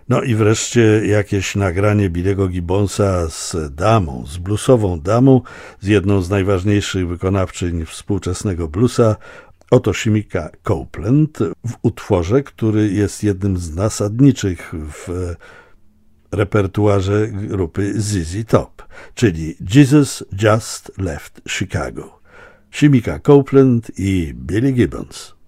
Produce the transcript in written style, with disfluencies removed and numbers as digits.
No i wreszcie jakieś nagranie Billy'ego Gibbonsa z damą, z bluesową damą, z jedną z najważniejszych wykonawczyń współczesnego bluesa. Oto Shemeka Copeland w utworze, który jest jednym z nasadniczych w repertuarze grupy ZZ Top, czyli Jesus Just Left Chicago. Shemeka Copeland i Billy Gibbons.